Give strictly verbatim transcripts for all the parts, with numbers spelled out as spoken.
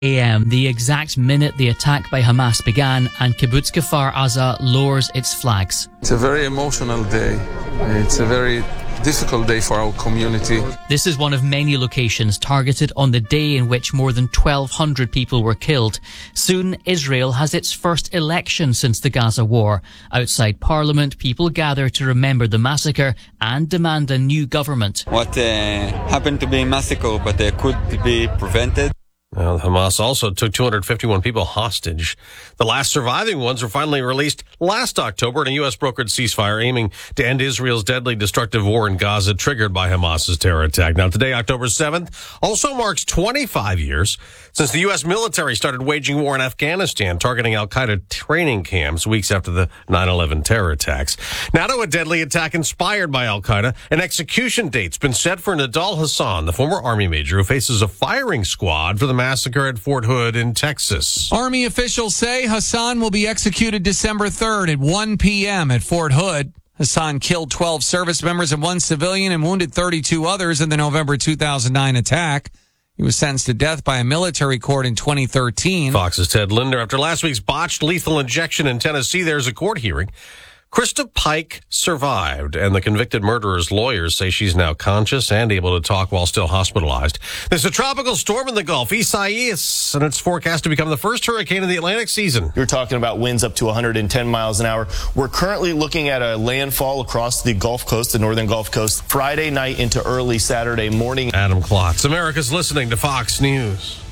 a m, the exact minute the attack by Hamas began and Kibbutz Kfar Aza lowers its flags. It's a very emotional day. It's a very difficult day for our community. This is one of many locations targeted on the day in which more than twelve hundred people were killed. Soon, Israel has its first election since the Gaza war. Outside Parliament, people gather to remember the massacre and demand a new government. What uh, happened to be a massacre, but uh, could be prevented. Well, Hamas also took two hundred fifty-one people hostage. The last surviving ones were finally released last October in a U S brokered ceasefire aiming to end Israel's deadly destructive war in Gaza triggered by Hamas's terror attack. Now, today, October seventh, also marks twenty-five years since the U S military started waging war in Afghanistan, targeting al-Qaeda training camps weeks after the nine eleven terror attacks. Now to a deadly attack inspired by al-Qaeda. An execution date's been set for Nidal Hassan, the former Army major who faces a firing squad for the massacre at Fort Hood in Texas. Army officials say Hassan will be executed December third at one p.m. at Fort Hood. Hassan killed twelve service members and one civilian and wounded thirty-two others in the November two thousand nine attack. He was sentenced to death by a military court in twenty thirteen. Fox's Ted Linder. After last week's botched lethal injection in Tennessee, there's a court hearing. Krista Pike survived, and the convicted murderer's lawyers say she's now conscious and able to talk while still hospitalized. There's a tropical storm in the Gulf, Isaias, and it's forecast to become the first hurricane in the Atlantic season. You're talking about winds up to one hundred ten miles an hour. We're currently looking at a landfall across the Gulf Coast, the northern Gulf Coast, Friday night into early Saturday morning. Adam Klotz, America's listening to Fox News.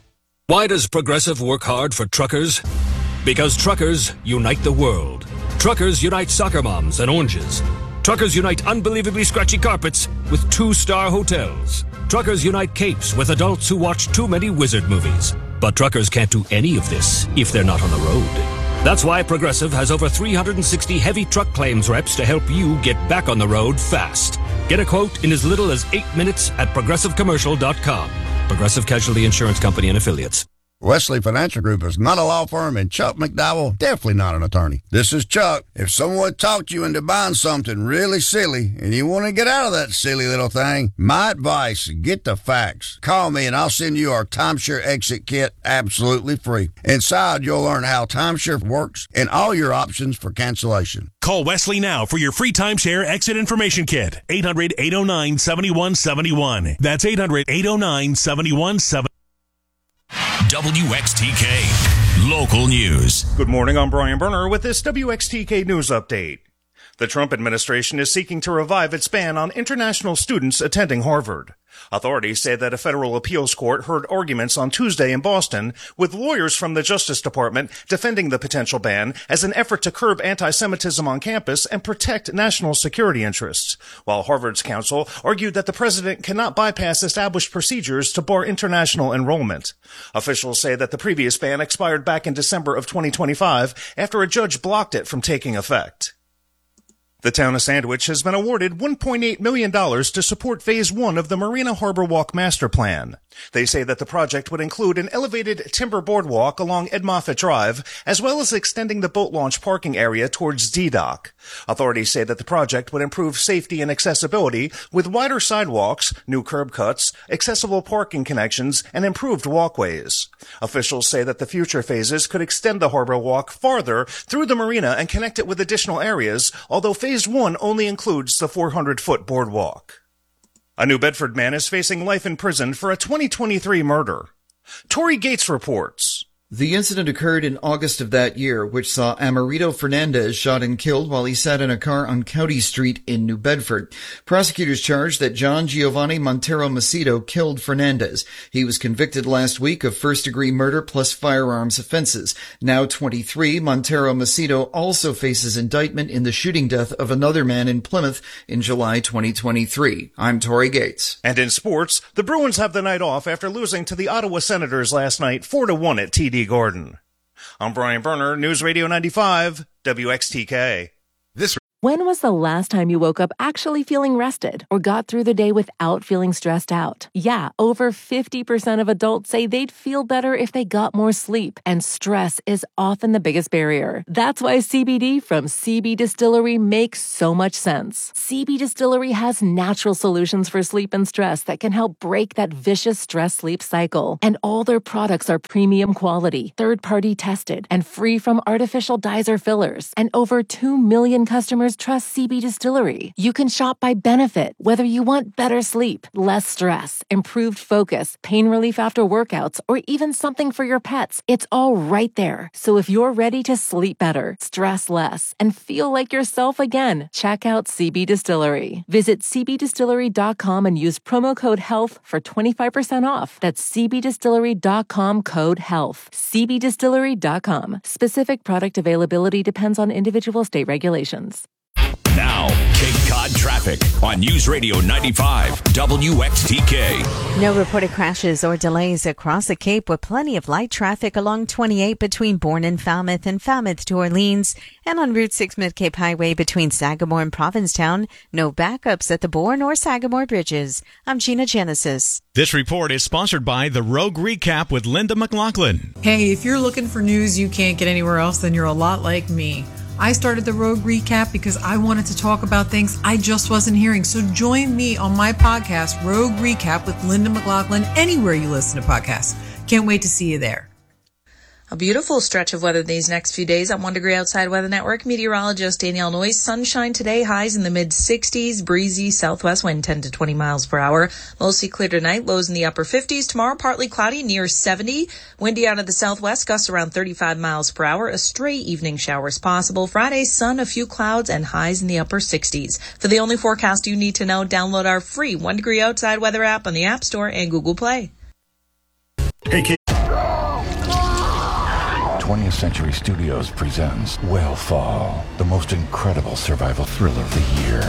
Why does Progressive work hard for truckers? Because truckers unite the world. Truckers unite soccer moms and oranges. Truckers unite unbelievably scratchy carpets with two-star hotels. Truckers unite capes with adults who watch too many wizard movies. But truckers can't do any of this if they're not on the road. That's why Progressive has over three hundred sixty heavy truck claims reps to help you get back on the road fast. Get a quote in as little as eight minutes at progressive commercial dot com. Progressive Casualty Insurance Company and Affiliates. Wesley Financial Group is not a law firm, and Chuck McDowell definitely not an attorney. This is Chuck. If someone talked you into buying something really silly and you want to get out of that silly little thing, my advice, get the facts. Call me and I'll send you our timeshare exit kit absolutely free. Inside, you'll learn how timeshare works and all your options for cancellation. Call Wesley now for your free timeshare exit information kit. eight hundred, eight oh nine, seven one seven one. That's eight hundred, eight oh nine, seven one seven one. W X T K Local News. Good morning, I'm Brian Berner with this W X T K News Update. The Trump administration is seeking to revive its ban on international students attending Harvard. Authorities say that a federal appeals court heard arguments on Tuesday in Boston with lawyers from the Justice Department defending the potential ban as an effort to curb anti-Semitism on campus and protect national security interests, while Harvard's counsel argued that the president cannot bypass established procedures to bar international enrollment. Officials say that the previous ban expired back in December of twenty twenty-five after a judge blocked it from taking effect. The town of Sandwich has been awarded one point eight million dollars to support Phase one of the Marina Harbor Walk Master Plan. They say that the project would include an elevated timber boardwalk along Ed Moffat Drive, as well as extending the boat launch parking area towards D-Dock. Authorities say that the project would improve safety and accessibility with wider sidewalks, new curb cuts, accessible parking connections, and improved walkways. Officials say that the future phases could extend the harbor walk farther through the marina and connect it with additional areas, although Phase one only includes the four hundred foot boardwalk. A New Bedford man is facing life in prison for a twenty twenty-three murder. Tory Gates reports. The incident occurred in August of that year, which saw Amerito Fernandez shot and killed while he sat in a car on County Street in New Bedford. Prosecutors charged that John Giovanni Montero Macedo killed Fernandez. He was convicted last week of first-degree murder plus firearms offenses. Now twenty-three, Montero Macedo also faces indictment in the shooting death of another man in Plymouth in July twenty twenty-three. I'm Tory Gates. And in sports, the Bruins have the night off after losing to the Ottawa Senators last night four to one at T D Gordon. I'm Brian Berner, News Radio ninety-five, W X T K. This When was the last time you woke up actually feeling rested or got through the day without feeling stressed out? Yeah, over fifty percent of adults say they'd feel better if they got more sleep, and stress is often the biggest barrier. That's why C B D from C B Distillery makes so much sense. C B Distillery has natural solutions for sleep and stress that can help break that vicious stress-sleep cycle. And all their products are premium quality, third-party tested, and free from artificial dyes or fillers. And over two million customers trust C B Distillery. You can shop by benefit, whether you want better sleep, less stress, improved focus, pain relief after workouts, or even something for your pets. It's all right there. So if you're ready to sleep better, stress less, and feel like yourself again, check out C B Distillery. Visit c b distillery dot com and use promo code HEALTH for twenty-five percent off. That's c b distillery dot com code HEALTH. c b distillery dot com. Specific product availability depends on individual state regulations. Now, Cape Cod traffic on News Radio ninety-five W X T K. No reported crashes or delays across the Cape, with plenty of light traffic along twenty-eight between Bourne and Falmouth and Falmouth to Orleans, and on Route six Mid-Cape Highway between Sagamore and Provincetown. No backups at the Bourne or Sagamore bridges. I'm Gina Genesis. This report is sponsored by The Rogue Recap with Linda McLaughlin. Hey, if you're looking for news you can't get anywhere else, then you're a lot like me. I started the Rogue Recap because I wanted to talk about things I just wasn't hearing. So join me on my podcast, Rogue Recap with Linda McLaughlin, anywhere you listen to podcasts. Can't wait to see you there. A beautiful stretch of weather these next few days on One Degree Outside Weather Network. Meteorologist Danielle Noyes. Sunshine today, highs in the mid sixties, breezy southwest wind ten to twenty miles per hour. Mostly clear tonight, lows in the upper fifties. Tomorrow, partly cloudy, near seventy. Windy out of the southwest, gusts around thirty-five miles per hour. A stray evening showers possible. Friday, sun, a few clouds, and highs in the upper sixties. For the only forecast you need to know, download our free One Degree Outside Weather app on the App Store and Google Play. Hey, kid. twentieth Century Studios presents Whale the most incredible survival thriller of the year.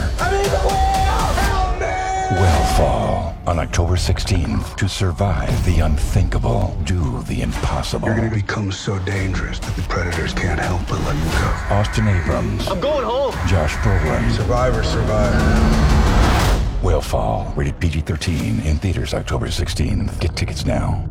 Whale on October sixteenth. To survive the unthinkable, do the impossible. You're going to become so dangerous that the predators can't help but let you go. Austin Abrams. I'm going home. Josh Brolin. Survivor, survivor. Whale rated P G thirteen, in theaters October sixteenth. Get tickets now.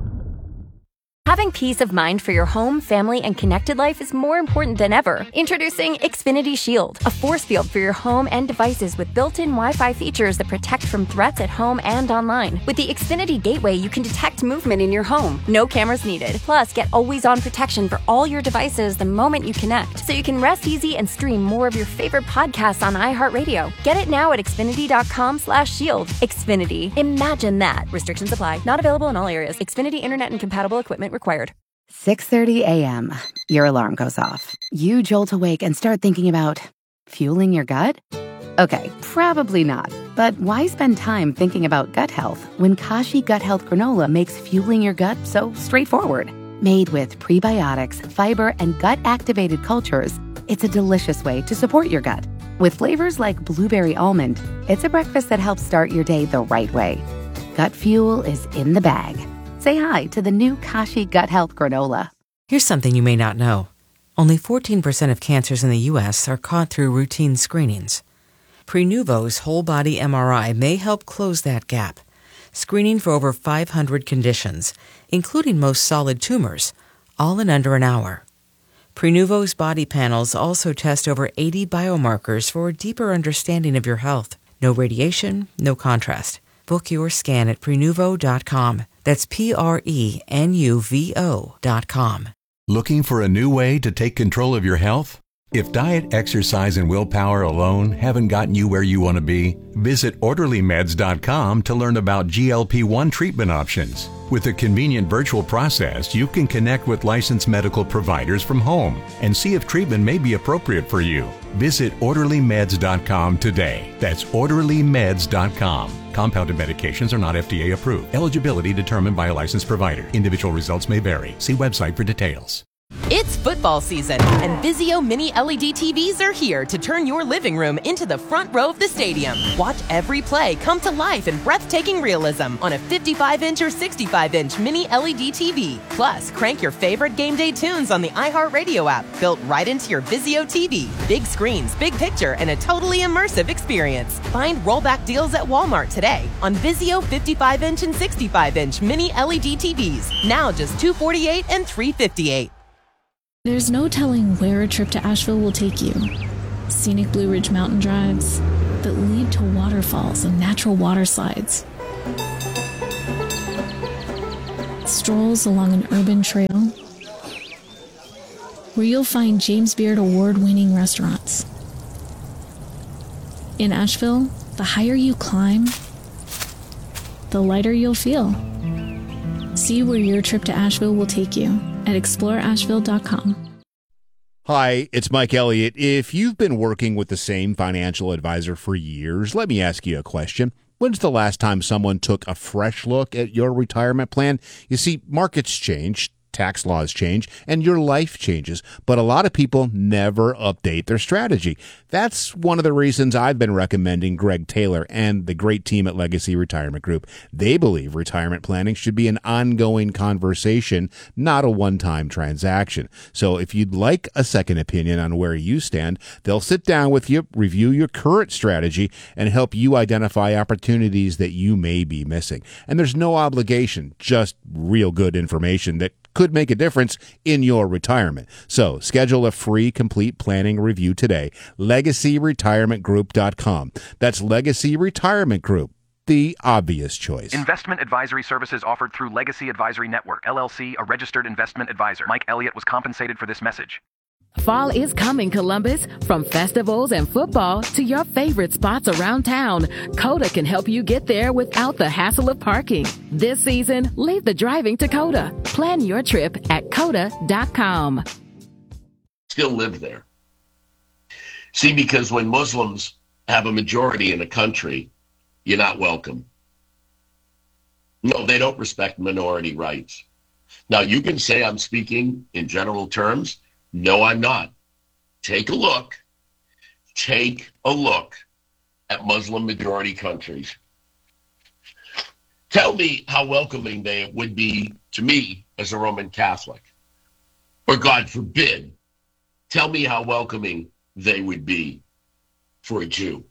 Having peace of mind for your home, family, and connected life is more important than ever. Introducing Xfinity Shield, a force field for your home and devices with built-in Wi-Fi features that protect from threats at home and online. With the Xfinity Gateway, you can detect movement in your home. No cameras needed. Plus, get always-on protection for all your devices the moment you connect, so you can rest easy and stream more of your favorite podcasts on iHeartRadio. Get it now at xfinity.com slash shield. Xfinity. Imagine that. Restrictions apply. Not available in all areas. Xfinity Internet and compatible equipment required. six thirty a.m. Your alarm goes off. You jolt awake and start thinking about fueling your gut? Okay, probably not. But why spend time thinking about gut health when Kashi Gut Health Granola makes fueling your gut so straightforward? Made with prebiotics, fiber, and gut-activated cultures, it's a delicious way to support your gut. With flavors like blueberry almond, it's a breakfast that helps start your day the right way. Gut fuel is in the bag. Say hi to the new Kashi Gut Health Granola. Here's something you may not know. Only fourteen percent of cancers in the U S are caught through routine screenings. Prenuvo's whole-body M R I may help close that gap, screening for over five hundred conditions, including most solid tumors, all in under an hour. Prenuvo's body panels also test over eighty biomarkers for a deeper understanding of your health. No radiation, no contrast. Book your scan at prenuvo dot com. That's P R E N U V O dot com. Looking for a new way to take control of your health? If diet, exercise, and willpower alone haven't gotten you where you want to be, visit orderly meds dot com to learn about G L P one treatment options. With a convenient virtual process, you can connect with licensed medical providers from home and see if treatment may be appropriate for you. Visit orderly meds dot com today. That's orderly meds dot com. Compounded medications are not F D A approved. Eligibility determined by a licensed provider. Individual results may vary. See website for details. It's football season, and Vizio Mini L E D T Vs are here to turn your living room into the front row of the stadium. Watch every play come to life in breathtaking realism on a fifty-five inch or sixty-five inch Mini L E D T V. Plus, crank your favorite game day tunes on the iHeartRadio app, built right into your Vizio T V. Big screens, big picture, and a totally immersive experience. Find rollback deals at Walmart today on Vizio fifty-five inch and sixty-five inch Mini L E D T Vs. Now just two hundred forty-eight dollars and three hundred fifty-eight dollars. There's no telling where a trip to Asheville will take you. Scenic Blue Ridge mountain drives that lead to waterfalls and natural water slides. Strolls along an urban trail where you'll find James Beard award-winning restaurants. In Asheville, the higher you climb, the lighter you'll feel. See where your trip to Asheville will take you at explore asheville dot com. Hi, it's Mike Elliott. If you've been working with the same financial advisor for years, let me ask you a question. When's the last time someone took a fresh look at your retirement plan? You see, markets change, tax laws change, and your life changes, but a lot of people never update their strategy. That's one of the reasons I've been recommending Greg Taylor and the great team at Legacy Retirement Group. They believe retirement planning should be an ongoing conversation, not a one-time transaction. So if you'd like a second opinion on where you stand, they'll sit down with you, review your current strategy, and help you identify opportunities that you may be missing. And there's no obligation, just real good information that could make a difference in your retirement. So schedule a free complete planning review today. legacy retirement group dot com. That's Legacy Retirement Group, the obvious choice. Investment advisory services offered through Legacy Advisory Network, L L C, a registered investment advisor. Mike Elliott was compensated for this message. Fall is coming, Columbus. From festivals and football to your favorite spots around town, Coda can help you get there without the hassle of parking. This season, leave the driving to Coda. Plan your trip at coda dot com. Still live there. See, because when Muslims have a majority in a country, you're not welcome. No, they don't respect minority rights. Now, you can say I'm speaking in general terms. No, I'm not. Take a look. Take a look at Muslim majority countries. Tell me how welcoming they would be to me as a Roman Catholic. Or God forbid, tell me how welcoming they would be for a Jew.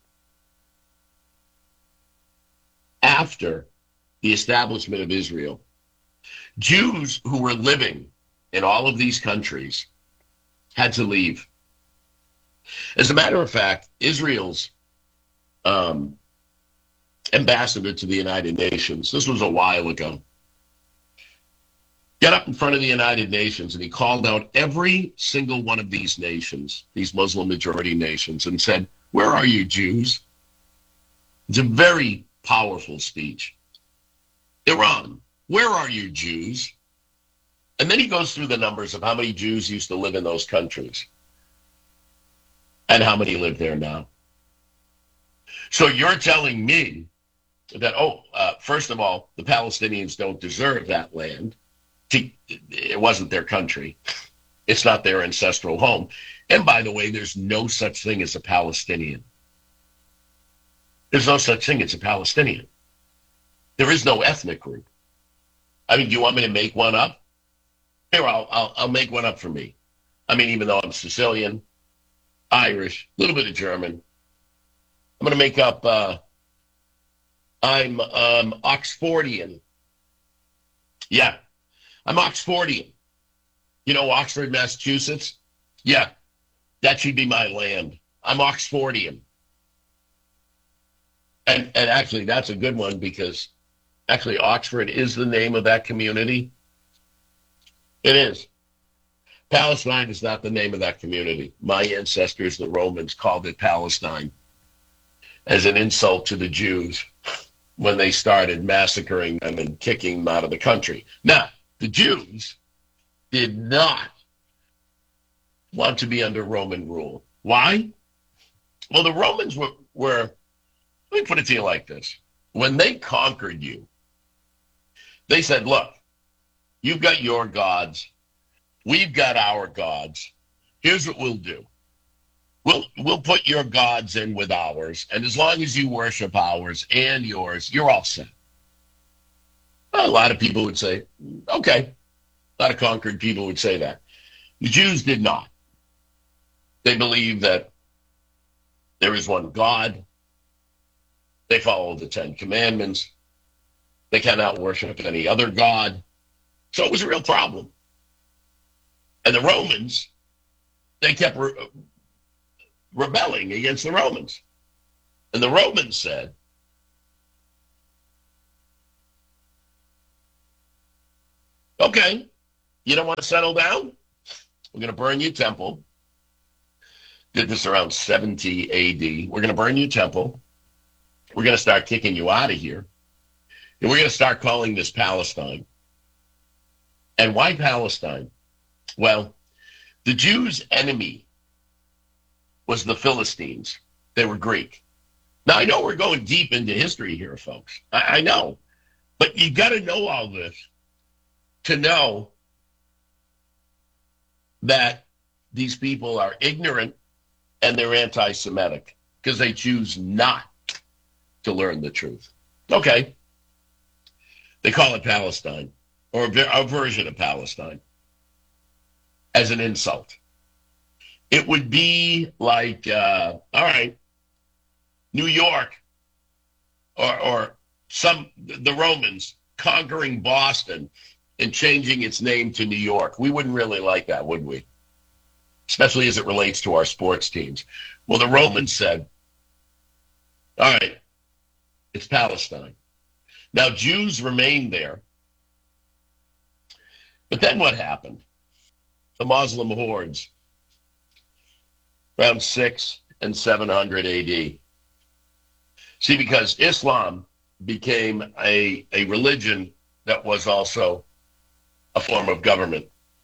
After the establishment of Israel, Jews who were living in all of these countries had to leave. As a matter of fact, Israel's um, ambassador to the United Nations, this was a while ago, got up in front of the United Nations and he called out every single one of these nations, these Muslim majority nations, and said, "Where are you, Jews?" It's a very powerful speech. Iran, where are you, Jews? And then he goes through the numbers of how many Jews used to live in those countries and how many live there now. So you're telling me that, oh, uh, first of all, the Palestinians don't deserve that land. It wasn't their country. It's not their ancestral home. And by the way, there's no such thing as a Palestinian. There's no such thing as a Palestinian. There is no ethnic group. I mean, do you want me to make one up? Here, I'll, I'll, I'll make one up for me. I mean, even though I'm Sicilian, Irish, a little bit of German, I'm going to make up, uh, I'm um, Oxfordian. Yeah, I'm Oxfordian. You know Oxford, Massachusetts? Yeah, that should be my land. I'm Oxfordian. And, and actually, that's a good one because actually Oxford is the name of that community. It is. Palestine is not the name of that community. My ancestors, the Romans, called it Palestine as an insult to the Jews when they started massacring them and kicking them out of the country. Now, the Jews did not want to be under Roman rule. Why? Well, the Romans were, were, let me put it to you like this. When they conquered you, they said, look, you've got your gods. we've got our gods. Here's what we'll do. We'll, we'll put your gods in with ours, and as long as you worship ours and yours, you're all set. Well, a lot of people would say, okay. A lot of conquered people would say that. The Jews did not. They believe that there is one God. They follow the Ten Commandments. They cannot worship any other God. So it was a real problem. And the Romans, they kept re- rebelling against the Romans. And the Romans said, okay, you don't want to settle down? We're going to burn your temple. Did this around seventy A D. We're going to burn your temple. We're going to start kicking you out of here. And we're going to start calling this Palestine. And why Palestine? Well, the Jews' enemy was the Philistines. They were Greek. Now, I know we're going deep into history here, folks. I, I know. But you got to know all this to know that these people are ignorant and they're anti-Semitic because they choose not to learn the truth. Okay. They call it Palestine, or a, a version of Palestine, as an insult. It would be like, uh, all right, New York, or, or some the Romans conquering Boston and changing its name to New York. We wouldn't really like that, would we? Especially as it relates to our sports teams. Well, the Romans said, all right, it's Palestine. Now, Jews remained there. But then what happened? The Muslim hordes, around six and seven hundred A D. See, because Islam became a, a religion that was also a form of government.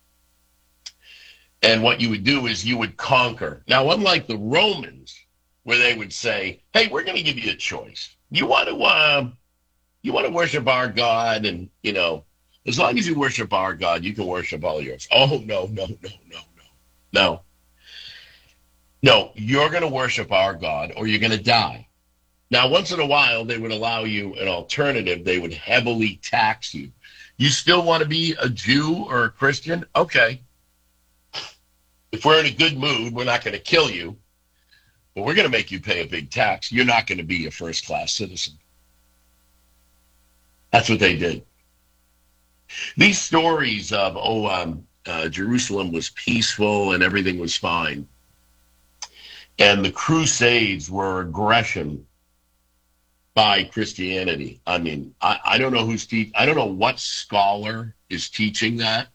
And what you would do is you would conquer. Now, unlike the Romans, where they would say, hey, we're going to give you a choice. You want to uh, you want to worship our God, and, you know, as long as you worship our God, you can worship all yours. Oh, no, no, no, no, no. No. No, you're going to worship our God or you're going to die. Now, once in a while, they would allow you an alternative. They would heavily tax you. You still want to be a Jew or a Christian? Okay. If we're in a good mood, we're not going to kill you, but we're going to make you pay a big tax. You're not going to be a first-class citizen. That's what they did. These stories of, oh, um, uh, Jerusalem was peaceful and everything was fine, and the Crusades were aggression by Christianity. I mean, I, I don't know who's te- I don't know what scholar is teaching that.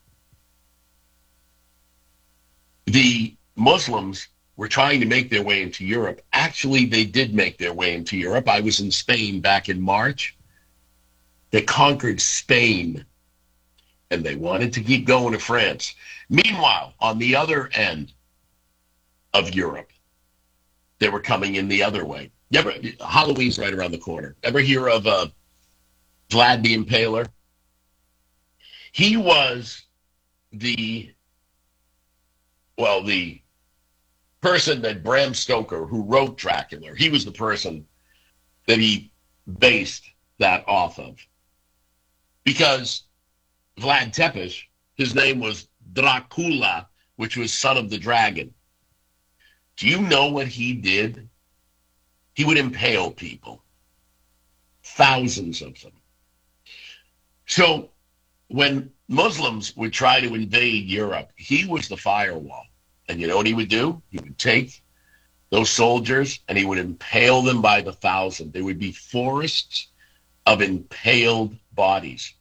The Muslims were trying to make their way into Europe. Actually, they did make their way into Europe. I was in Spain back in March. They conquered Spain, and they wanted to keep going to France. Meanwhile, on the other end of Europe, they were coming in the other way. You ever, Halloween's right around the corner. Ever hear of uh, Vlad the Impaler? He was the, well, the person that Bram Stoker, who wrote Dracula, he was the person that he based that off of. Because Vlad Tepes, his name was Dracula, which was son of the dragon. Do you know what he did? He would impale people, thousands of them. So when Muslims would try to invade Europe, he was the firewall. And you know what he would do? He would take those soldiers and he would impale them by the thousand. There would be forests of impaled bodies.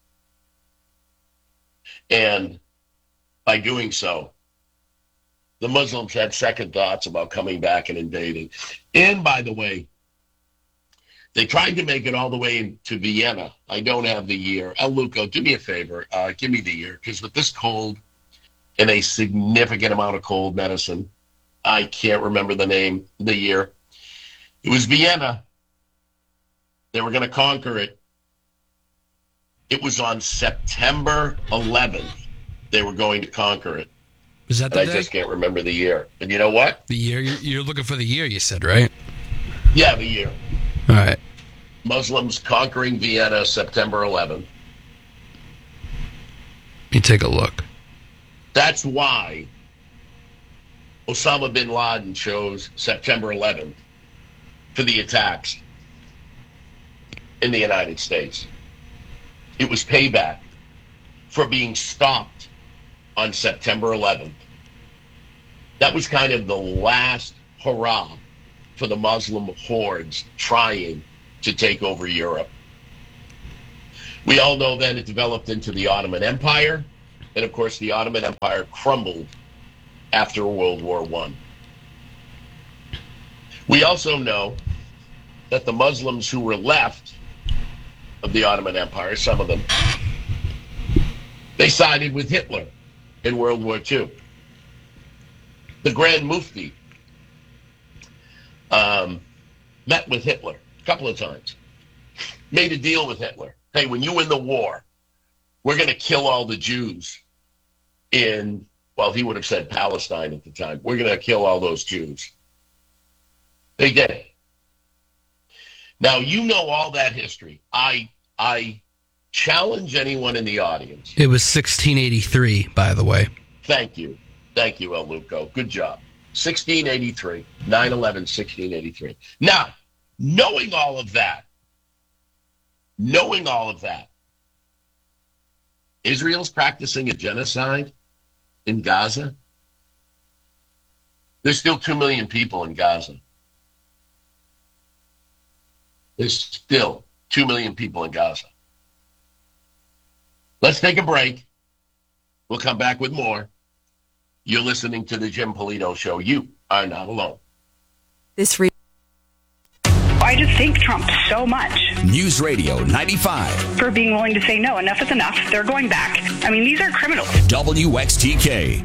And by doing so, the Muslims had second thoughts about coming back and invading. And by the way, they tried to make it all the way to Vienna. I don't have the year. El Luco, do me a favor. Uh, give me the year. Because with this cold and a significant amount of cold medicine, I can't remember the name, the year. It was Vienna. They were going to conquer it. It was on September eleventh. They were going to conquer it. Was that the I day? just can't remember the year. And you know what? The year? You're, you're looking for the year, you said, right? Yeah, the year. All right. Muslims conquering Vienna, September eleventh. Let me take a look. That's why Osama bin Laden chose September eleventh for the attacks in the United States. It was payback for being stopped on September eleventh. That was kind of the last hurrah for the Muslim hordes trying to take over Europe. We all know then it developed into the Ottoman Empire, and of course the Ottoman Empire crumbled after World War One. We also know that the Muslims who were left of the Ottoman Empire, some of them, they sided with Hitler in World War Two. The Grand Mufti um, met with Hitler a couple of times, made a deal with Hitler. Hey, when you win the war, we're going to kill all the Jews in, well, he would have said Palestine at the time. We're going to kill all those Jews. They did it. Now, you know all that history. I I challenge anyone in the audience. It was sixteen eighty-three, by the way. Thank you. Thank you, El Luco. Good job. sixteen eighty-three, nine eleven, sixteen eighty-three. Now, knowing all of that, knowing all of that, Israel's practicing a genocide in Gaza. There's still two million people in Gaza. There's still two million people in Gaza. Let's take a break. We'll come back with more. You're listening to the Jim Polito Show. You are not alone. This re- I just thank Trump so much. News Radio ninety-five. For being willing to say no, enough is enough. They're going back. I mean, these are criminals. W X T K.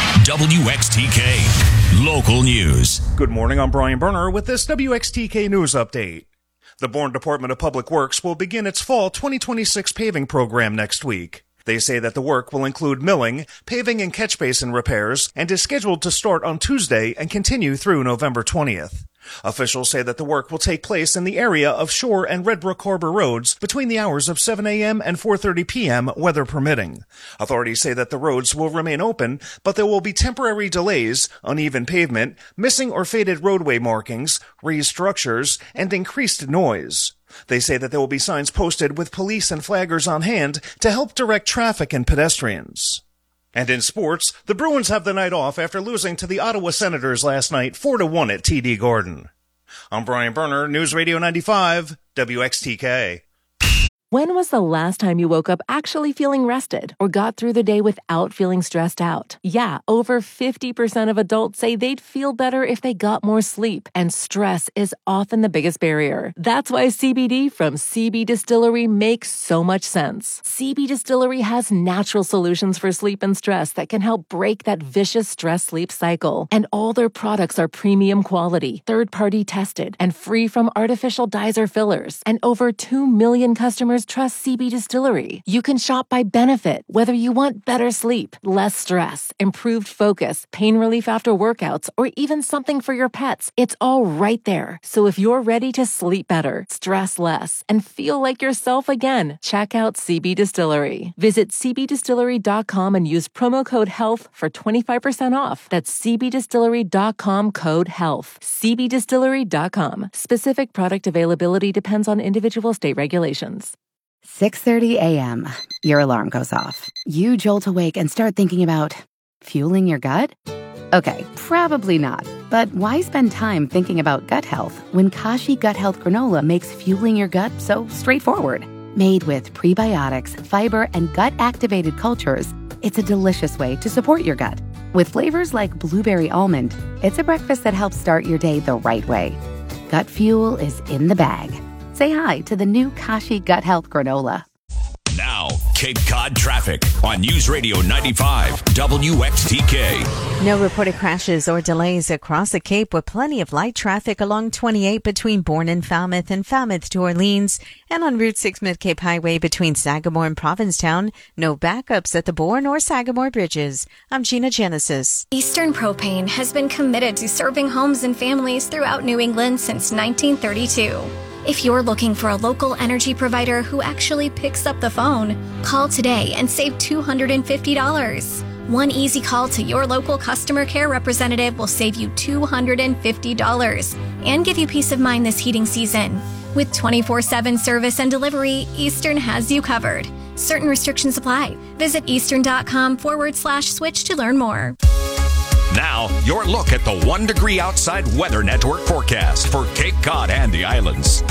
W X T K. Local news. Good morning, I'm Brian Berner with this W X T K News Update. The Bourne Department of Public Works will begin its fall twenty twenty-six paving program next week. They say that the work will include milling, paving, and catch basin repairs, and is scheduled to start on Tuesday and continue through November twentieth. Officials say that the work will take place in the area of Shore and Red Brook Harbor roads between the hours of seven a.m. and four thirty p.m., weather permitting. Authorities say that the roads will remain open, but there will be temporary delays, uneven pavement, missing or faded roadway markings, raised structures, and increased noise. They say that there will be signs posted with police and flaggers on hand to help direct traffic and pedestrians. And in sports, the Bruins have the night off after losing to the Ottawa Senators last night four to one at T D Garden. I'm Brian Berner, News Radio ninety-five, W X T K. When was the last time you woke up actually feeling rested or got through the day without feeling stressed out? Yeah, over fifty percent of adults say they'd feel better if they got more sleep, and stress is often the biggest barrier. That's why C B D from C B Distillery makes so much sense. C B Distillery has natural solutions for sleep and stress that can help break that vicious stress-sleep cycle. And all their products are premium quality, third-party tested, and free from artificial dyes or fillers. And over two million customers trust C B Distillery. You can shop by benefit, whether you want better sleep, less stress, improved focus, pain relief after workouts, or even something for your pets. It's all right there. So if you're ready to sleep better, stress less, and feel like yourself again, check out C B Distillery. Visit c b distillery dot com and use promo code HEALTH for twenty-five percent off. That's c b distillery dot com code HEALTH. c b distillery dot com. Specific product availability depends on individual state regulations. six thirty a.m. Your alarm goes off. You jolt awake and start thinking about fueling your gut? Okay, probably not. But why spend time thinking about gut health when Kashi Gut Health Granola makes fueling your gut so straightforward? Made with prebiotics, fiber, and gut-activated cultures, it's a delicious way to support your gut. With flavors like blueberry almond, it's a breakfast that helps start your day the right way. Gut fuel is in the bag. Say hi to the new Kashi Gut Health Granola. Now, Cape Cod traffic on News Radio ninety-five W X T K. No reported crashes or delays across the Cape with plenty of light traffic along twenty-eight between Bourne and Falmouth and Falmouth to Orleans, and on Route six Mid-Cape Highway between Sagamore and Provincetown. No backups at the Bourne or Sagamore bridges. I'm Gina Genesis. Eastern Propane has been committed to serving homes and families throughout New England since nineteen thirty-two. If you're looking for a local energy provider who actually picks up the phone, call today and save two hundred fifty dollars. One easy call to your local customer care representative will save you two hundred fifty dollars and give you peace of mind this heating season. With twenty-four seven service and delivery, Eastern has you covered. Certain restrictions apply. Visit eastern.com forward slash switch to learn more. Now, your look at the One Degree Outside Weather Network forecast for Cape Cod and the islands.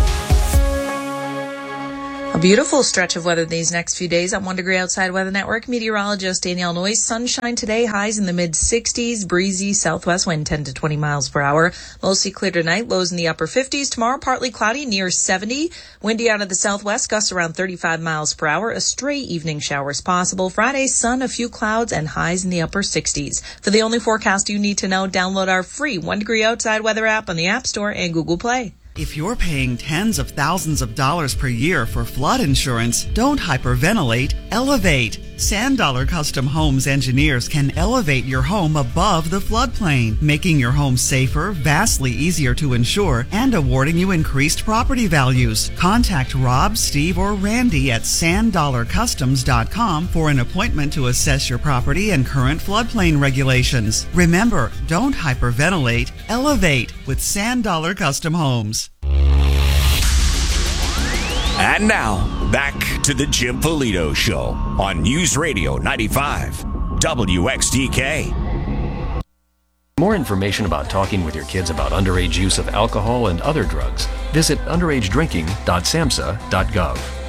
A beautiful stretch of weather these next few days on One Degree Outside Weather Network. Meteorologist Danielle Noyes. Sunshine today, highs in the mid sixties, breezy southwest wind ten to twenty miles per hour. Mostly clear tonight, lows in the upper fifties. Tomorrow, partly cloudy, near seventy. Windy out of the southwest, gusts around thirty-five miles per hour. A stray evening showers possible. Friday, sun, a few clouds, and highs in the upper sixties. For the only forecast you need to know, download our free One Degree Outside Weather app on the App Store and Google Play. If you're paying tens of thousands of dollars per year for flood insurance, don't hyperventilate, elevate. Sand Dollar Custom Homes engineers can elevate your home above the floodplain, making your home safer, vastly easier to insure, and awarding you increased property values. Contact Rob, Steve, or Randy at sand dollar customs dot com for an appointment to assess your property and current floodplain regulations. Remember, don't hyperventilate, elevate with Sand Dollar Custom Homes. And now, back to the Jim Polito Show on News Radio ninety-five W X T K. For more information about talking with your kids about underage use of alcohol and other drugs, visit underage drinking dot samhsa dot gov.